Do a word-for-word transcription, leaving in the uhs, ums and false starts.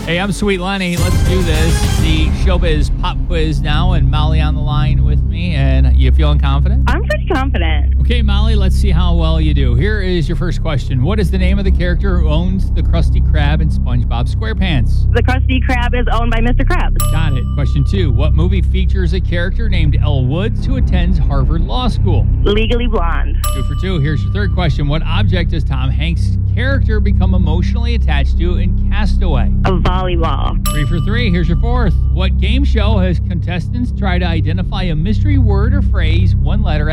Hey, I'm Sweet Lenny. Let's do this. The Showbiz Pop Quiz now, and Molly on the line with me. And you feeling confident? I'm pretty confident. Okay, Molly, let's see how well you do. Here is your first question. What is the name of the character who owns the Krusty Krab in SpongeBob SquarePants? The Krusty Krab is owned by Mister Krabs. Got it. Question two. What movie features a character named Elle Woods who attends Harvard Law School? Legally Blonde. Two for two. Here's your third question. What object does Tom Hanks' character become emotionally attached to in Castaway? A volleyball. Three for three. Here's your fourth. What game show has contestants try to identify a mystery word or phrase one letter